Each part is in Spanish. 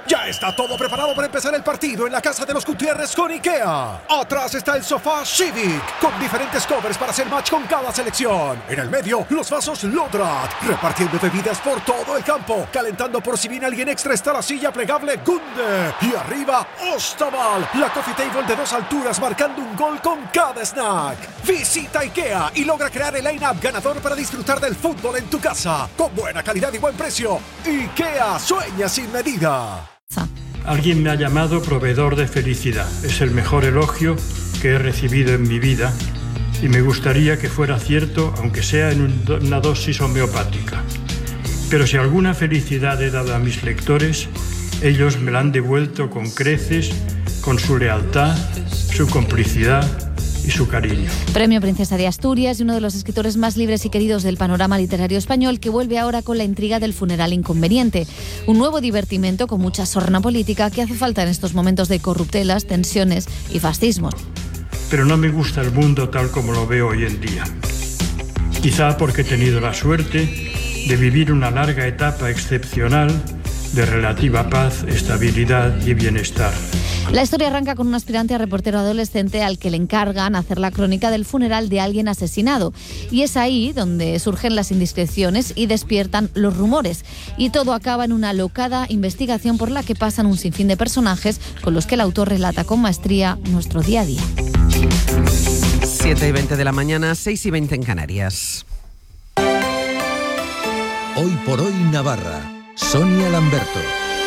Ya está todo preparado para empezar el partido en la casa de los Gutiérrez con IKEA. Atrás está el sofá Civic, con diferentes covers para hacer match con cada selección. En el medio, los vasos Lodrat, repartiendo bebidas por todo el campo. Calentando por si viene alguien extra está la silla plegable Gunde. Y arriba, Ostaval, la coffee table de 2 alturas marcando un gol con cada snack. Visita IKEA y logra crear el line-up ganador para disfrutar del fútbol en tu casa. Con buena calidad y buen precio. IKEA, sueña sin medida. Alguien me ha llamado proveedor de felicidad. Es el mejor elogio que he recibido en mi vida y me gustaría que fuera cierto, aunque sea en una dosis homeopática. Pero si alguna felicidad he dado a mis lectores, ellos me la han devuelto con creces, con su lealtad, su complicidad y su cariño. Premio Princesa de Asturias y uno de los escritores más libres y queridos del panorama literario español, que vuelve ahora con la intriga del funeral inconveniente. Un nuevo divertimento con mucha sorna política que hace falta en estos momentos de corruptelas, tensiones y fascismos. Pero no me gusta el mundo tal como lo veo hoy en día. Quizá porque he tenido la suerte de vivir una larga etapa excepcional de relativa paz, estabilidad y bienestar. La historia arranca con un aspirante a reportero adolescente al que le encargan hacer la crónica del funeral de alguien asesinado. Y es ahí donde surgen las indiscreciones y despiertan los rumores. Y todo acaba en una alocada investigación por la que pasan un sinfín de personajes con los que el autor relata con maestría nuestro día a día. 7:20 de la mañana, 6:20 en Canarias. Hoy por hoy Navarra. Sonia Lamberto.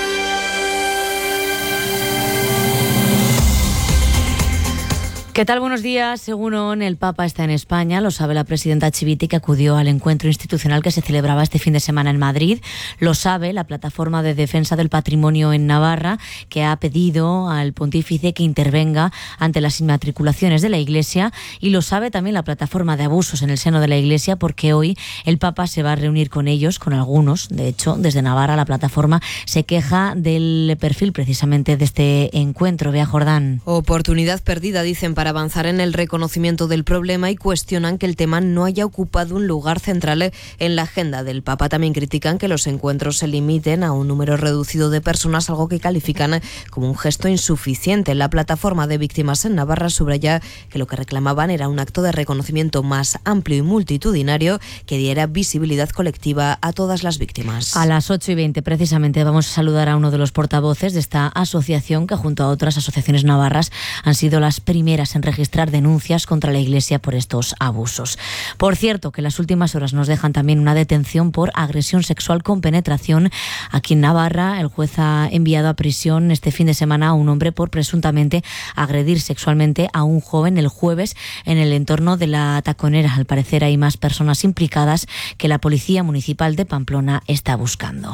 ¿Qué tal? Buenos días. Según el Papa está en España, lo sabe la presidenta Chivite, que acudió al encuentro institucional que se celebraba este fin de semana en Madrid. Lo sabe la Plataforma de Defensa del Patrimonio en Navarra, que ha pedido al pontífice que intervenga ante las inmatriculaciones de la Iglesia. Y lo sabe también la Plataforma de Abusos en el seno de la Iglesia, porque hoy el Papa se va a reunir con ellos, con algunos. De hecho, desde Navarra la plataforma se queja del perfil precisamente de este encuentro. Bea Jordán. Oportunidad perdida, dicen, para avanzar en el reconocimiento del problema, y cuestionan que el tema no haya ocupado un lugar central en la agenda del Papa. También critican que los encuentros se limiten a un número reducido de personas, algo que califican como un gesto insuficiente. La Plataforma de Víctimas en Navarra subraya que lo que reclamaban era un acto de reconocimiento más amplio y multitudinario que diera visibilidad colectiva a todas las víctimas. A las 8:20 precisamente vamos a saludar a uno de los portavoces de esta asociación, que junto a otras asociaciones navarras han sido las primeras en registrar denuncias contra la Iglesia por estos abusos. Por cierto, que las últimas horas nos dejan también una detención por agresión sexual con penetración. Aquí en Navarra, el juez ha enviado a prisión este fin de semana a un hombre por presuntamente agredir sexualmente a un joven el jueves en el entorno de la Taconera. Al parecer hay más personas implicadas que la Policía Municipal de Pamplona está buscando.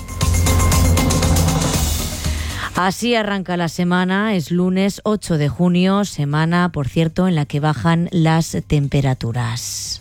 Así arranca la semana, es lunes 8 de junio, semana, por cierto, en la que bajan las temperaturas.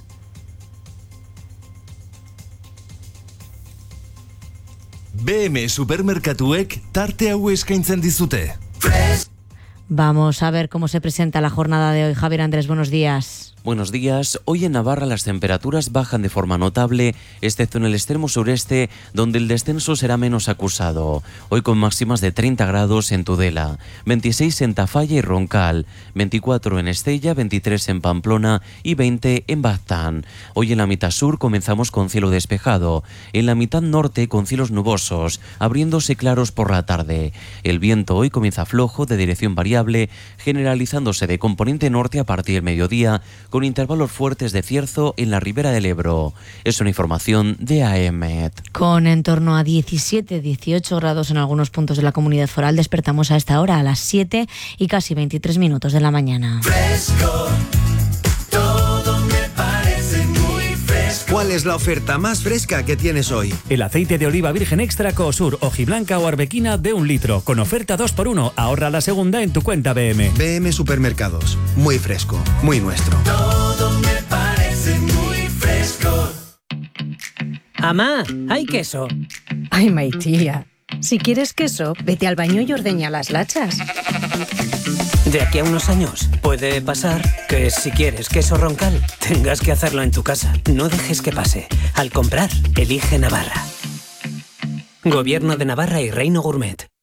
BM Supermerkatuek tarte hau eskaintzen dizute. Vamos a ver cómo se presenta la jornada de hoy. Javier Andrés, buenos días. Buenos días. Hoy en Navarra las temperaturas bajan de forma notable, excepto en el extremo sureste, donde el descenso será menos acusado. Hoy con máximas de 30 grados en Tudela, 26 en Tafalla y Roncal, 24 en Estella, 23 en Pamplona y 20 en Baztán. Hoy en la mitad sur comenzamos con cielo despejado, en la mitad norte con cielos nubosos, abriéndose claros por la tarde. El viento hoy comienza flojo, de dirección variable, generalizándose de componente norte a partir del mediodía, con intervalos fuertes de cierzo en la ribera del Ebro. Es una información de AEMET. Con en torno a 17-18 grados en algunos puntos de la Comunidad Foral, despertamos a esta hora a las 7 y casi 23 minutos de la mañana. Fresco, todo me parece muy fresco. ¿Cuál es la oferta más fresca que tienes hoy? El aceite de oliva virgen extra Coosur, hojiblanca o arbequina de 1 litro, con oferta 2x1. Ahorra la segunda en tu cuenta BM. BM Supermercados. Muy fresco, muy nuestro. Todo me parece muy fresco. Amá, ¿hay queso? Ay, Maitía, si quieres queso, vete al baño y ordeña las lachas. De aquí a unos años puede pasar que si quieres queso Roncal, tengas que hacerlo en tu casa. No dejes que pase. Al comprar, elige Navarra. Gobierno de Navarra y Reino Gourmet.